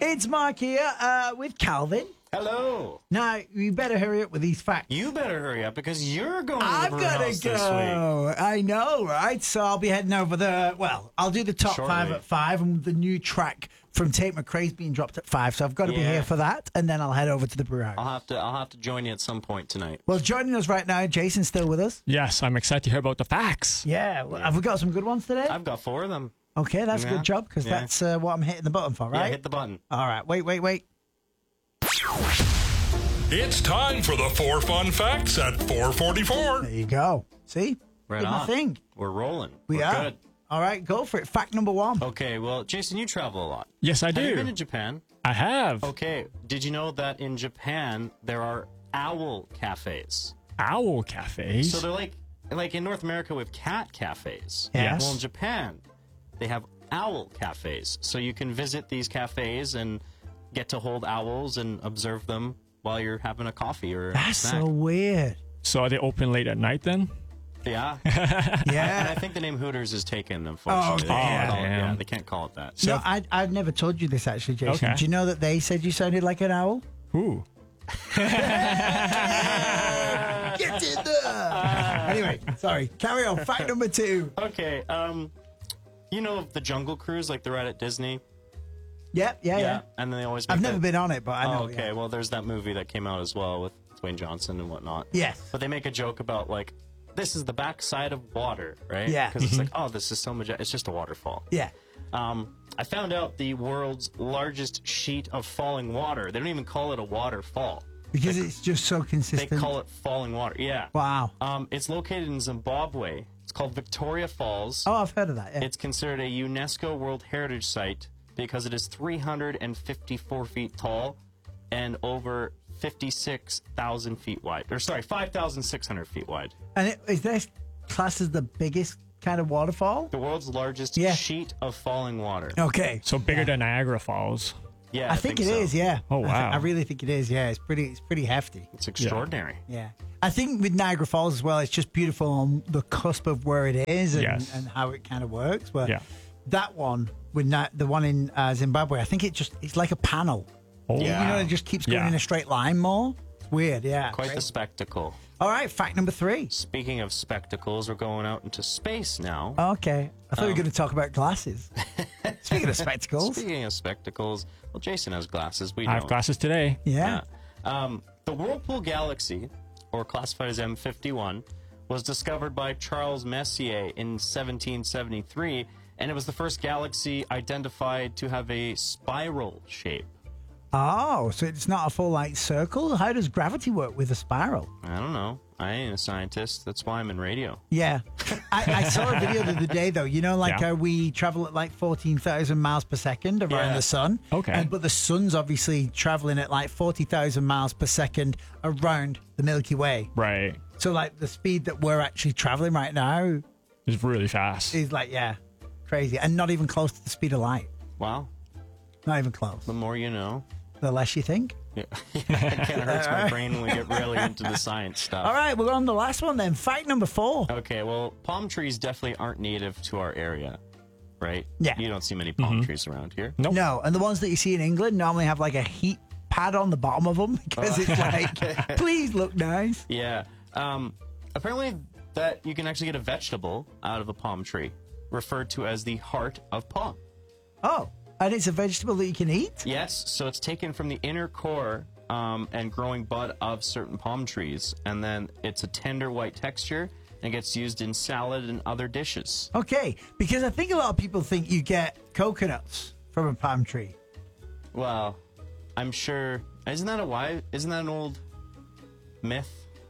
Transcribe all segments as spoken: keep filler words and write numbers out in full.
It's Mark here uh, with Calvin. Hello. Now, you better hurry up with these facts. You better hurry up because you're going to the I've brew got house to this week. go. I know, right? So I'll be heading over the, well, I'll do the top Shortly. five at five, and the new track from Tate McRae's being dropped at five. So I've got to be Yeah. here for that, and then I'll head over to the brew house. I'll have to. I'll have to join you at some point tonight. Well, joining us right now, Jason's still with us. Yes, I'm excited to hear about the facts. Yeah. Well, have we got some good ones today? I've got four of them. Okay, that's a Yeah. good job, because Yeah. that's uh, what I'm hitting the button for, Yeah, right? hit the button. All right. Wait, wait, wait. It's time for the four fun facts at four forty-four. There you go. See? Right Did my on. thing. We're rolling. We We're are. good. All right, go for it. Fact number one. Okay. Well, Jason, you travel a lot. Yes, I Have you been do. to Japan? I have. Okay. Did you know that in Japan there are owl cafes? Owl cafes. So they're like, like in North America we have cat cafes. Yes. Well, in Japan, they have owl cafes. So you can visit these cafes and get to hold owls and observe them while you're having a coffee or a That's snack. so weird. So are they open late at night then? Yeah. And I Yeah. think the name Hooters is taken, unfortunately. okay. They can't Oh, call it- yeah, damn. they can't call it that. No, I, I've never told you this actually, Jason. Okay. Do you know that they said you sounded like an owl? Ooh. Get in there. Anyway, sorry. Carry on. Fact number two. Okay, um, you know the Jungle Cruise, like they're out at Disney? Yep, yeah, yeah. And then they always I've make never that- been on it, but I know. Oh, okay, Yeah. well, there's that movie that came out as well with Dwayne Johnson and whatnot. Yes. But they make a joke about, like, this is the backside of water, right? Yeah. Because it's like, oh, this is so much, it's just a waterfall. Yeah. Um, I found out the world's largest sheet of falling water. They don't even call it a waterfall. Because it's just so They consistent. call it falling water. Yeah. Wow. Um, it's located in Zimbabwe. It's called Victoria Falls. Oh, I've heard of that. Yeah. It's considered a UNESCO World Heritage Site because it is three hundred fifty-four feet tall and over fifty-six thousand feet wide. Or sorry, five thousand six hundred feet wide. and it, is this classed as the biggest kind of waterfall? The world's largest Yeah. sheet of falling water. Okay. So bigger Yeah. than Niagara Falls. Yeah, I think it so. is. Yeah. Oh, I, thi- wow. I really think it is. Yeah. It's pretty. It's pretty hefty. It's extraordinary. Yeah. I think with Niagara Falls as well, it's just beautiful on the cusp of where it is and, Yes. and how it kind of works. But Yeah. that one, with Ni- the one in uh, Zimbabwe, I think it just it's like a panel. Oh, Yeah. You know, it just keeps going Yeah. in a straight line more. It's weird. Yeah. Quite Great. the spectacle. All right. Fact number three. Speaking of spectacles, we're going out into space now. Okay. I thought Oh. we were going to talk about glasses. Speaking of spectacles. Speaking of spectacles, well, Jason has glasses. We I have don't. glasses today. Yeah. Yeah. Um, the Whirlpool Galaxy, or classified as M fifty-one, was discovered by Charles Messier in seventeen seventy-three, and it was the first galaxy identified to have a spiral shape. Oh, so it's not a full like circle? How does gravity work with a spiral? I don't know. I ain't a scientist. That's why I'm in radio. Yeah. I, I saw a video the other day, though. You know, like Yeah. how we travel at like fourteen thousand miles per second around Yeah. the sun? Okay. And, but the sun's obviously traveling at like forty thousand miles per second around the Milky Way. Right. So, like, the speed that we're actually traveling right now It's really fast. is like, yeah, crazy. And not even close to the speed of light. Wow. Not even close. The more you know. The less you think. Yeah. It kind of hurts my brain when we get really into the science stuff. All right, we're on the last one then. Fact number four. Okay, well, palm trees definitely aren't native to our area, right? Yeah. You don't see many palm trees around here. Nope. No, and the ones that you see in England normally have like a heat pad on the bottom of them because it's like, please look nice. Yeah. Um, apparently, that you can actually get a vegetable out of a palm tree, referred to as the heart of palm. Oh, and it's a vegetable that you can eat? Yes, so it's taken from the inner core um, and growing bud of certain palm trees, and then it's a tender white texture and gets used in salad and other dishes. Okay, because I think a lot of people think you get coconuts from a palm tree. Well, I'm sure. Isn't that a why? Isn't that an old myth?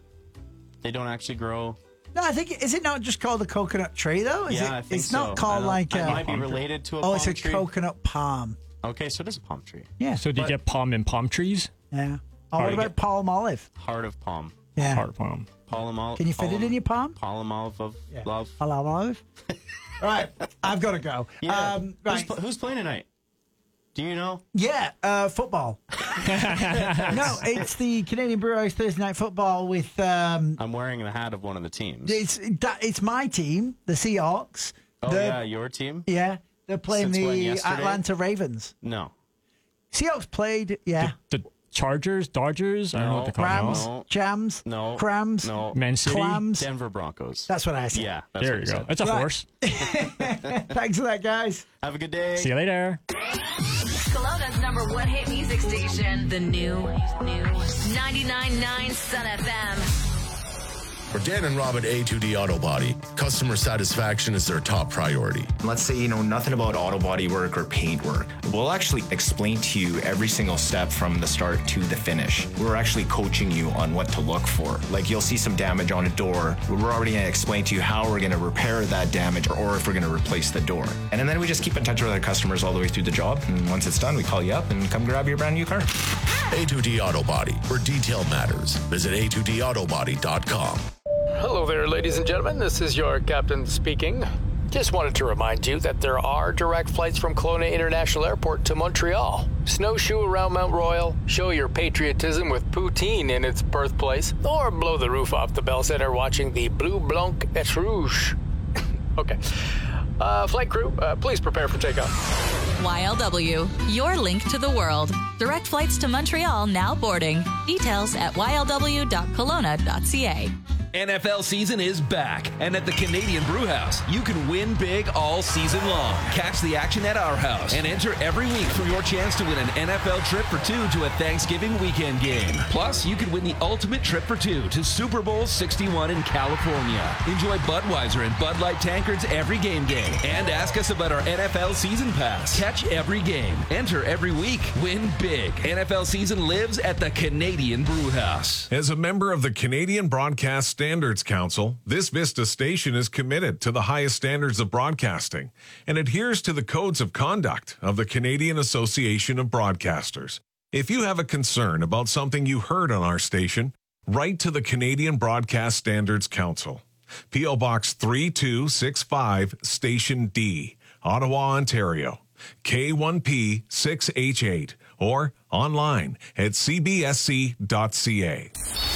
They don't actually grow. No, I think, is it not just called a coconut tree though? Is yeah, it, I think it's so. not I called don't- like it a. might be related to a oh, palm it's a tree. coconut palm. Okay, so it is a palm tree. Yeah. So do you but- get palm in palm trees? Yeah. Oh, Or what you about get- palm olive? Heart of palm. Yeah. Heart palm. Palm olive. Can you fit it in your palm? Palm olive of Yeah. love. Palm olive. Right, I've got to go. Yeah. Um, who's, right. pl- who's playing tonight? Do you know? Yeah, uh, football. No, it's the Canadian Brewers Thursday Night Football with um, I'm wearing the hat of one of the teams. it's that it's my team, the Seahawks. oh The- yeah, your team? yeah, they're playing Since when, the yesterday? Atlanta Ravens. No. Seahawks played, yeah. The Chargers, Dodgers. I don't know what they call Rams, them. No. Jams, No. Crams, No. Man City. Clams. Denver Broncos. That's what I said. Yeah, that's There what you I go. said. It's a Right. horse. Thanks for that, guys. Have a good day. See you later. Kelowna's number one hit music station. The new, new ninety-nine point nine Sun F M. For Dan and Rob at A two D Auto Body, customer satisfaction is their top priority. Let's say you know nothing about auto body work or paint work. We'll actually explain to you every single step from the start to the finish. We're actually coaching you on what to look for. Like you'll see some damage on a door. We're already going to explain to you how we're going to repair that damage or if we're going to replace the door. And then we just keep in touch with our customers all the way through the job. And once it's done, we call you up and come grab your brand new car. A two D Auto Body, where detail matters. Visit A two D auto body dot com. Hello there, ladies and gentlemen. This is your captain speaking. Just wanted to remind you that there are direct flights from Kelowna International Airport to Montreal. Snowshoe around Mount Royal, show your patriotism with poutine in its birthplace, or blow the roof off the Bell Center watching the Bleu Blanc et Rouge. Okay. Uh, flight crew, uh, please prepare for takeoff. Y L W, your link to the world. Direct flights to Montreal now boarding. Details at y l w dot kelowna dot c a. N F L season is back, and at the Canadian Brewhouse, you can win big all season long. Catch the action at our house and enter every week for your chance to win an N F L trip for two to a Thanksgiving weekend game. Plus, you could win the ultimate trip for two to Super Bowl sixty-one in California. Enjoy Budweiser and Bud Light tankards every game day, and ask us about our N F L season pass. Catch every game, enter every week, win big. N F L season lives at the Canadian Brewhouse. As a member of the Canadian Broadcast Standards Council, this Vista station is committed to the highest standards of broadcasting and adheres to the codes of conduct of the Canadian Association of Broadcasters. If you have a concern about something you heard on our station, write to the Canadian Broadcast Standards Council. P O Box three two six five, Station D, Ottawa, Ontario, K one P six H eight, or online at c b s c dot c a.